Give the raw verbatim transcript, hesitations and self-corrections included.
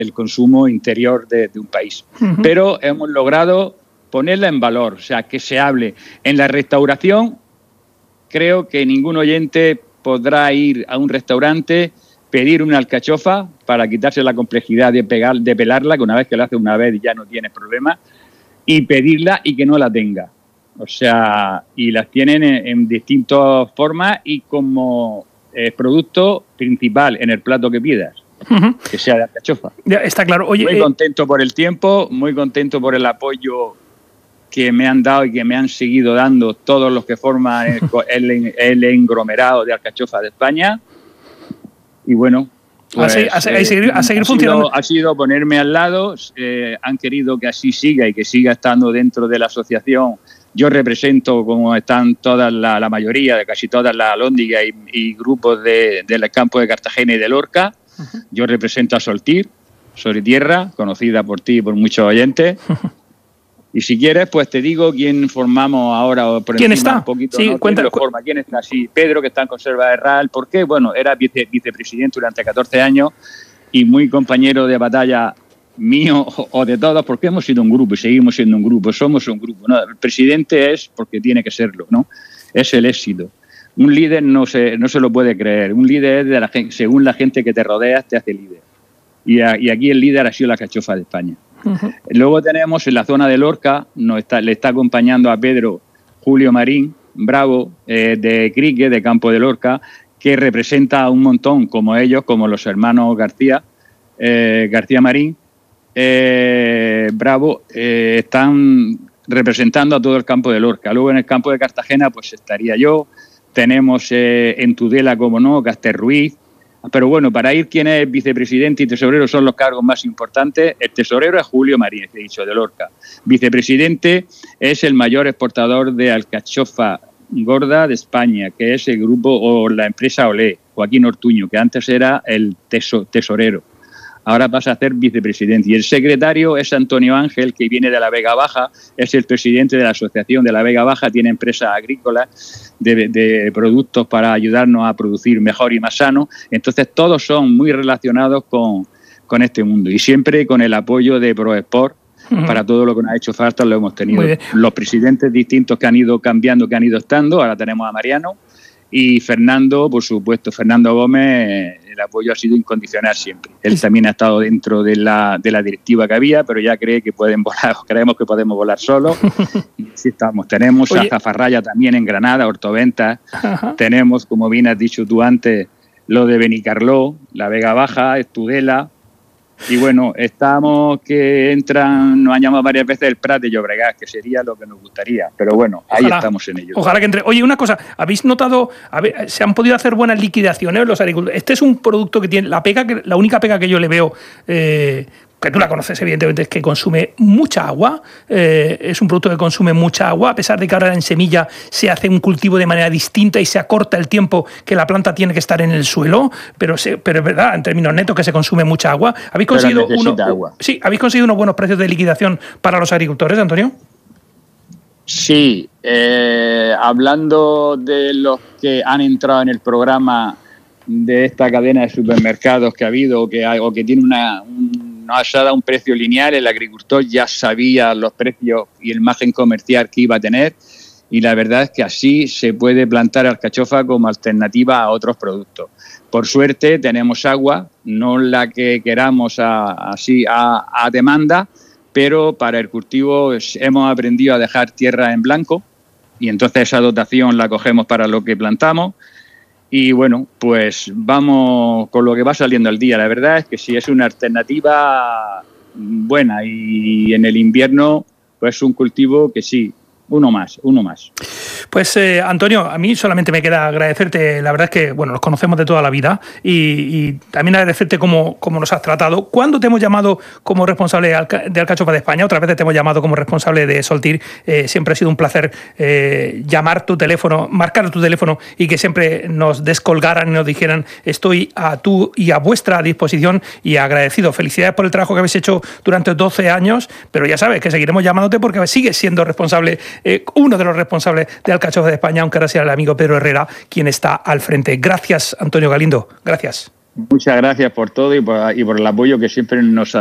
el consumo interior de, de un país. Uh-huh. Pero hemos logrado ponerla en valor, o sea, que se hable. En la restauración, creo que ningún oyente podrá ir a un restaurante, pedir una alcachofa para quitarse la complejidad de, pegar, de pelarla, que una vez que lo hace una vez ya no tiene problema, y pedirla y que no la tenga. O sea, y las tienen en, en distintas formas y como eh, producto principal en el plato que pidas. Uh-huh. Que sea de alcachofa. Ya, está claro. Oye, muy eh... contento por el tiempo, muy contento por el apoyo que me han dado y que me han seguido dando todos los que forman el, el, el englomerado de alcachofa de España. Y bueno, pues, a, se, a, se, a seguir, a seguir ha funcionando. Sido, ha sido ponerme al lado, eh, han querido que así siga y que siga estando dentro de la asociación. Yo represento, como están todas la, la mayoría, de casi todas las alhóndigas y, y grupos de, del campo de Cartagena y de Lorca. Uh-huh. Yo represento a Soltir, Solitierra, conocida por ti y por muchos oyentes. Uh-huh. Y si quieres, pues te digo quién formamos ahora. Por ¿Quién está? Un poquito, sí, ¿no? cuenta, ¿Quién lo forma? ¿Quién está? Sí, Pedro, que está en Conserva de Real. ¿Por qué? Bueno, era vice, vicepresidente durante catorce años y muy compañero de batalla mío o, o de todos, porque hemos sido un grupo y seguimos siendo un grupo. Somos un grupo, ¿no? El presidente es porque tiene que serlo, ¿no? Es el éxito. Un líder no se, no se lo puede creer. Un líder es de la gente, según la gente que te rodea, te hace líder. Y, a, y aquí el líder ha sido la alcachofa de España. Uh-huh. Luego tenemos en la zona de Lorca, nos está, le está acompañando a Pedro Julio Marín, bravo, eh, de Crique, de Campo de Lorca, que representa a un montón, como ellos, como los hermanos García, eh, García Marín, eh, bravo, eh, están representando a todo el Campo de Lorca. Luego en el Campo de Cartagena pues estaría yo, tenemos eh, en Tudela, como no, Gaster Ruiz. Pero bueno, para ir, quién es vicepresidente y tesorero son los cargos más importantes. El tesorero es Julio Marín, que he dicho, de Lorca. Vicepresidente es el mayor exportador de alcachofa gorda de España, que es el grupo o la empresa Olé, Joaquín Ortuño, que antes era el teso, tesorero. Ahora pasa a ser vicepresidente. Y el secretario es Antonio Ángel, que viene de la Vega Baja, es el presidente de la Asociación de la Vega Baja, tiene empresas agrícolas de, de productos para ayudarnos a producir mejor y más sano. Entonces todos son muy relacionados con, con este mundo y siempre con el apoyo de ProExport. Uh-huh. Para todo lo que nos ha hecho falta lo hemos tenido. Los presidentes distintos que han ido cambiando, que han ido estando, ahora tenemos a Mariano y Fernando, por supuesto, Fernando Gómez. El apoyo ha sido incondicional siempre. Él también ha estado dentro de la, de la directiva que había, pero ya cree que pueden volar, creemos que podemos volar solos. Y sí estamos. Tenemos Oye. a Zafarraya también en Granada, Hortoventa. Ajá. Tenemos, como bien has dicho tú antes, lo de Benicarló, la Vega Baja, Tudela. Y bueno, estamos que entran, nos han llamado varias veces el Prat de Llobregat, que sería lo que nos gustaría. Pero bueno, ahí ojalá, estamos en ello. Ojalá que entre. Oye, una cosa, ¿habéis notado, a ver, se han podido hacer buenas liquidaciones los agricultores? Este es un producto que tiene, la pega, que, la única pega que yo le veo, eh, que tú la conoces evidentemente, es que consume mucha agua. Eh, es un producto que consume mucha agua, a pesar de que ahora en semilla se hace un cultivo de manera distinta y se acorta el tiempo que la planta tiene que estar en el suelo, pero, se, pero es verdad, en términos netos, que se consume mucha agua. ¿Habéis conseguido, uno, agua. Sí, ¿habéis conseguido unos buenos precios de liquidación para los agricultores, Antonio? Sí, eh, hablando de los que han entrado en el programa de esta cadena de supermercados que ha habido o que, hay, o que tiene una... Un, no se ha dado un precio lineal, el agricultor ya sabía los precios y el margen comercial que iba a tener y la verdad es que así se puede plantar alcachofa como alternativa a otros productos. Por suerte tenemos agua, no la que queramos a, así a, a demanda, pero para el cultivo hemos aprendido a dejar tierra en blanco y entonces esa dotación la cogemos para lo que plantamos. Y bueno, pues vamos con lo que va saliendo al día. La verdad es que sí es una alternativa buena y en el invierno pues un cultivo que sí, uno más, uno más. Pues eh, Antonio, a mí solamente me queda agradecerte, la verdad es que bueno, nos conocemos de toda la vida y, y también agradecerte cómo, cómo nos has tratado. ¿Cuándo te hemos llamado como responsable de Alcachofa de España? Otras veces te hemos llamado como responsable de Soltir. Eh, siempre ha sido un placer eh, llamar tu teléfono, marcar tu teléfono y que siempre nos descolgaran y nos dijeran estoy a tu y a vuestra disposición y agradecido. Felicidades por el trabajo que habéis hecho durante doce años, pero ya sabes que seguiremos llamándote porque sigues siendo responsable, eh, uno de los responsables de Alcachofa de España, aunque ahora sea el amigo Pedro Herrera quien está al frente. Gracias, Antonio Galindo. Gracias. Muchas gracias por todo y por, y por el apoyo que siempre nos